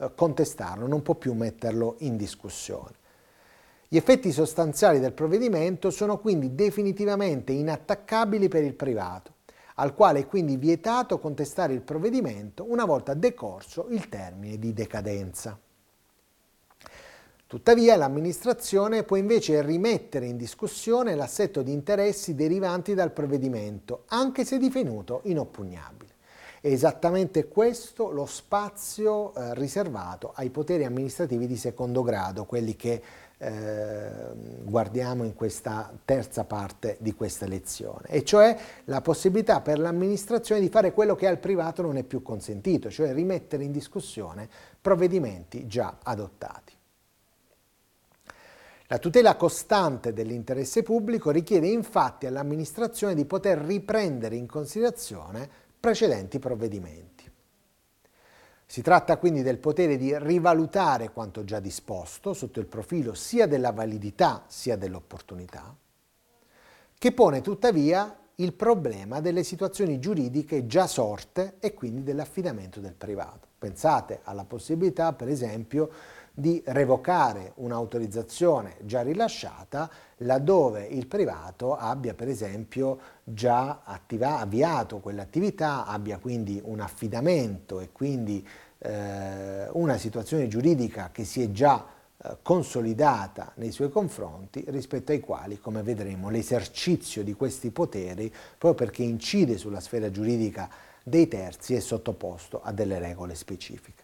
contestarlo, non può più metterlo in discussione. Gli effetti sostanziali del provvedimento sono quindi definitivamente inattaccabili per il privato, al quale è quindi vietato contestare il provvedimento una volta decorso il termine di decadenza. Tuttavia l'amministrazione può invece rimettere in discussione l'assetto di interessi derivanti dal provvedimento, anche se divenuto inoppugnabile. È esattamente questo lo spazio riservato ai poteri amministrativi di secondo grado, quelli che guardiamo in questa terza parte di questa lezione, e cioè la possibilità per l'amministrazione di fare quello che al privato non è più consentito, cioè rimettere in discussione provvedimenti già adottati. La tutela costante dell'interesse pubblico richiede infatti all'amministrazione di poter riprendere in considerazione precedenti provvedimenti. Si tratta quindi del potere di rivalutare quanto già disposto sotto il profilo sia della validità sia dell'opportunità, che pone tuttavia il problema delle situazioni giuridiche già sorte e quindi dell'affidamento del privato. Pensate alla possibilità, per esempio, di revocare un'autorizzazione già rilasciata laddove il privato abbia, per esempio, già avviato quell'attività, abbia quindi un affidamento e quindi una situazione giuridica che si è già consolidata nei suoi confronti, rispetto ai quali, come vedremo, l'esercizio di questi poteri, proprio perché incide sulla sfera giuridica dei terzi, è sottoposto a delle regole specifiche.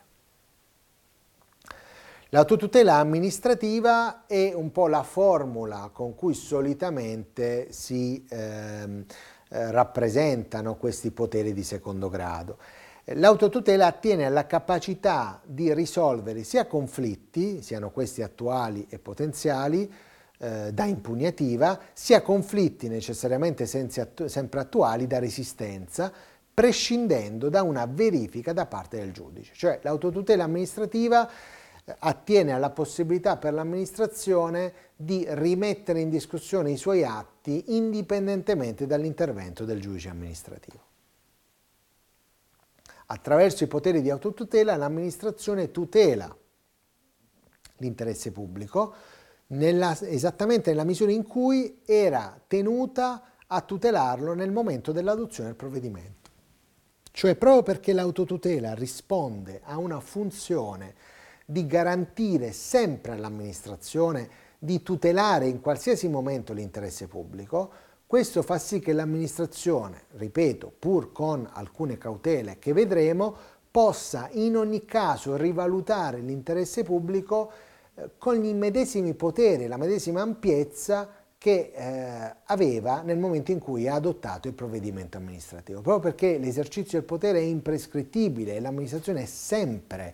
L'autotutela amministrativa è un po' la formula con cui solitamente si rappresentano questi poteri di secondo grado. L'autotutela attiene alla capacità di risolvere sia conflitti, siano questi attuali e potenziali, da impugnativa, sia conflitti necessariamente sempre attuali da resistenza, prescindendo da una verifica da parte del giudice. Cioè l'autotutela amministrativa attiene alla possibilità per l'amministrazione di rimettere in discussione i suoi atti indipendentemente dall'intervento del giudice amministrativo. Attraverso i poteri di autotutela l'amministrazione tutela l'interesse pubblico esattamente nella misura in cui era tenuta a tutelarlo nel momento dell'adozione del provvedimento. Cioè proprio perché l'autotutela risponde a una funzione di garantire sempre all'amministrazione di tutelare in qualsiasi momento l'interesse pubblico, questo fa sì che l'amministrazione, ripeto, pur con alcune cautele che vedremo, possa in ogni caso rivalutare l'interesse pubblico con gli medesimi poteri, la medesima ampiezza che aveva nel momento in cui ha adottato il provvedimento amministrativo, proprio perché l'esercizio del potere è imprescrittibile e l'amministrazione è sempre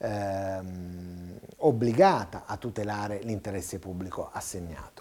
obbligata a tutelare l'interesse pubblico assegnato.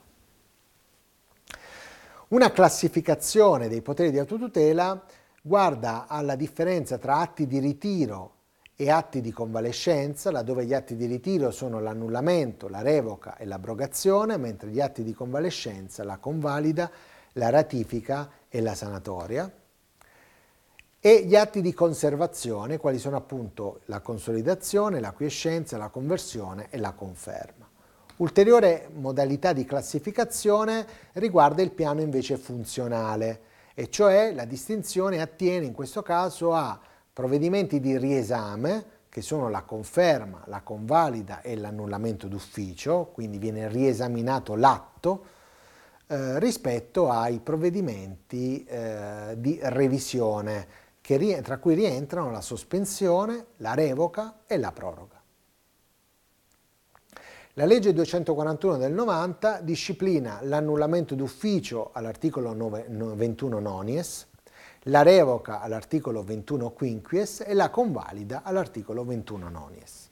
Una classificazione dei poteri di autotutela guarda alla differenza tra atti di ritiro e atti di convalescenza, laddove gli atti di ritiro sono l'annullamento, la revoca e l'abrogazione, mentre gli atti di convalescenza la convalida, la ratifica e la sanatoria. E gli atti di conservazione, quali sono appunto la consolidazione, la quiescenza, la conversione e la conferma. Ulteriore modalità di classificazione riguarda il piano invece funzionale, e cioè la distinzione attiene in questo caso a provvedimenti di riesame, che sono la conferma, la convalida e l'annullamento d'ufficio, quindi viene riesaminato l'atto, rispetto ai provvedimenti di revisione, tra cui rientrano la sospensione, la revoca e la proroga. La legge 241 del 90 disciplina l'annullamento d'ufficio all'articolo 21 nonies, la revoca all'articolo 21 quinquies e la convalida all'articolo 21 nonies.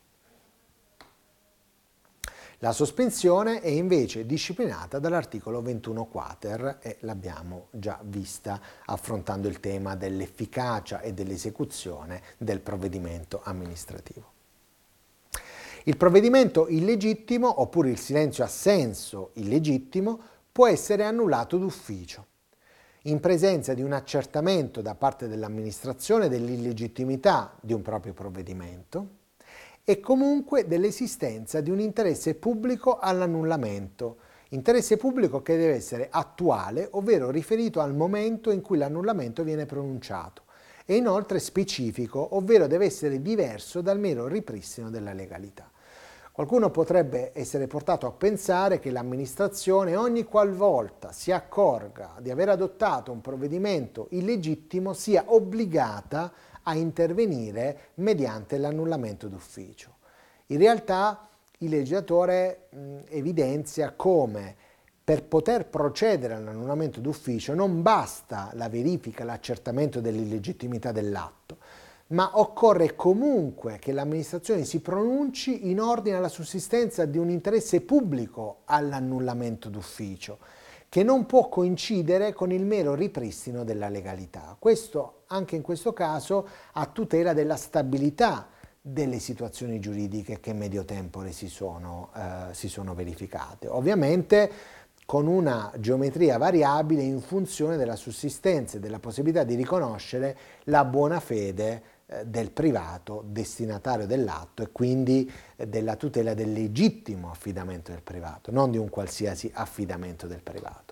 La sospensione è invece disciplinata dall'articolo 21 quater e l'abbiamo già vista affrontando il tema dell'efficacia e dell'esecuzione del provvedimento amministrativo. Il provvedimento illegittimo, oppure il silenzio assenso illegittimo, può essere annullato d'ufficio, in presenza di un accertamento da parte dell'amministrazione dell'illegittimità di un proprio provvedimento e comunque dell'esistenza di un interesse pubblico all'annullamento. Interesse pubblico che deve essere attuale, ovvero riferito al momento in cui l'annullamento viene pronunciato, e inoltre specifico, ovvero deve essere diverso dal mero ripristino della legalità. Qualcuno potrebbe essere portato a pensare che l'amministrazione, ogni qualvolta si accorga di aver adottato un provvedimento illegittimo, sia obbligata a intervenire mediante l'annullamento d'ufficio. In realtà il legislatore evidenzia come per poter procedere all'annullamento d'ufficio non basta la verifica, l'accertamento dell'illegittimità dell'atto, ma occorre comunque che l'amministrazione si pronunci in ordine alla sussistenza di un interesse pubblico all'annullamento d'ufficio, che non può coincidere con il mero ripristino della legalità. Questo, anche in questo caso, a tutela della stabilità delle situazioni giuridiche che in medio tempore si sono verificate. Ovviamente con una geometria variabile in funzione della sussistenza e della possibilità di riconoscere la buona fede del privato destinatario dell'atto e quindi della tutela del legittimo affidamento del privato, non di un qualsiasi affidamento del privato.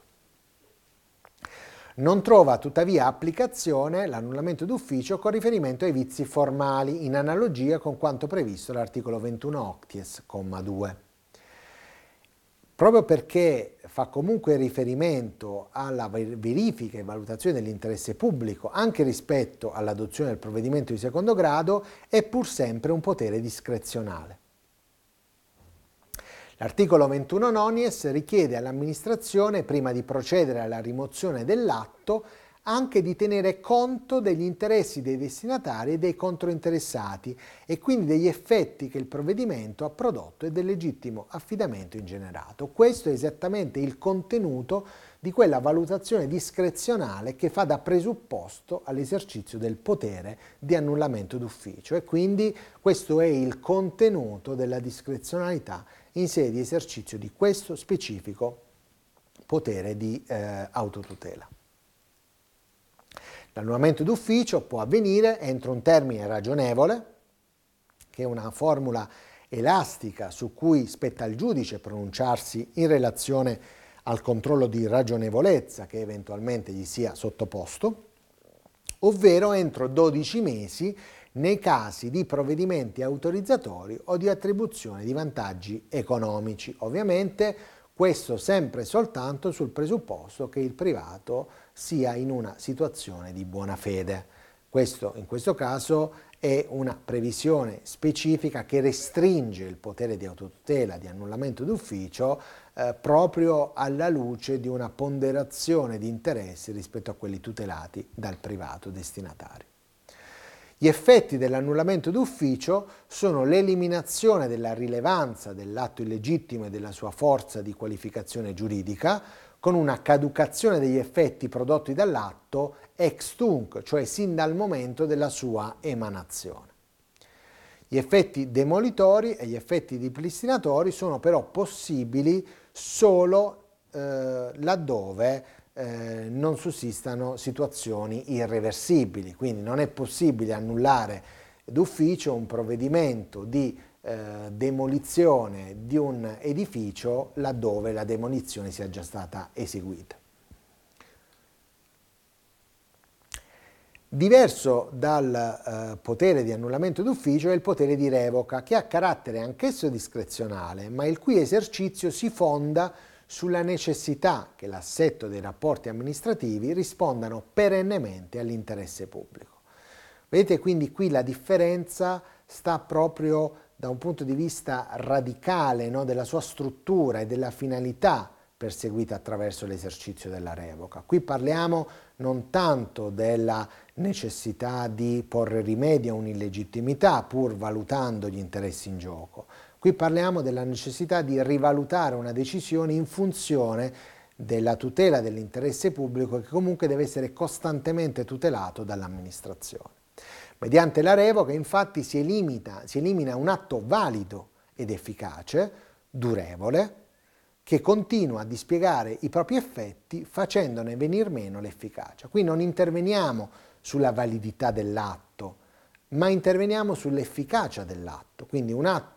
Non trova tuttavia applicazione l'annullamento d'ufficio con riferimento ai vizi formali, in analogia con quanto previsto dall'articolo 21 octies, comma 2. Proprio perché fa comunque riferimento alla verifica e valutazione dell'interesse pubblico anche rispetto all'adozione del provvedimento di secondo grado, è pur sempre un potere discrezionale. L'articolo 21 nonies richiede all'amministrazione, prima di procedere alla rimozione dell'atto, anche di tenere conto degli interessi dei destinatari e dei controinteressati e quindi degli effetti che il provvedimento ha prodotto e del legittimo affidamento ingenerato. Questo è esattamente il contenuto di quella valutazione discrezionale che fa da presupposto all'esercizio del potere di annullamento d'ufficio e quindi questo è il contenuto della discrezionalità in sede di esercizio di questo specifico potere di autotutela. L'annullamento d'ufficio può avvenire entro un termine ragionevole, che è una formula elastica su cui spetta al giudice pronunciarsi in relazione al controllo di ragionevolezza che eventualmente gli sia sottoposto, ovvero entro 12 mesi nei casi di provvedimenti autorizzatori o di attribuzione di vantaggi economici. Ovviamente questo sempre e soltanto sul presupposto che il privato sia in una situazione di buona fede. Questo, in questo caso, è una previsione specifica che restringe il potere di autotutela, di annullamento d'ufficio, proprio alla luce di una ponderazione di interessi rispetto a quelli tutelati dal privato destinatario. Gli effetti dell'annullamento d'ufficio sono l'eliminazione della rilevanza dell'atto illegittimo e della sua forza di qualificazione giuridica, con una caducazione degli effetti prodotti dall'atto ex tunc, cioè sin dal momento della sua emanazione. Gli effetti demolitori e gli effetti dipristinatori sono però possibili solo laddove non sussistano situazioni irreversibili, quindi non è possibile annullare d'ufficio un provvedimento di demolizione di un edificio laddove la demolizione sia già stata eseguita. Diverso dal potere di annullamento d'ufficio è il potere di revoca, che ha carattere anch'esso discrezionale, ma il cui esercizio si fonda sulla necessità che l'assetto dei rapporti amministrativi rispondano perennemente all'interesse pubblico. Vedete quindi qui la differenza sta proprio da un punto di vista radicale, no, della sua struttura e della finalità perseguita attraverso l'esercizio della revoca. Qui parliamo non tanto della necessità di porre rimedio a un'illegittimità pur valutando gli interessi in gioco. Qui parliamo della necessità di rivalutare una decisione in funzione della tutela dell'interesse pubblico che comunque deve essere costantemente tutelato dall'amministrazione. Mediante la revoca infatti si elimina un atto valido ed efficace, durevole, che continua a dispiegare i propri effetti facendone venir meno l'efficacia. Qui non interveniamo sulla validità dell'atto ma interveniamo sull'efficacia dell'atto. Quindi un atto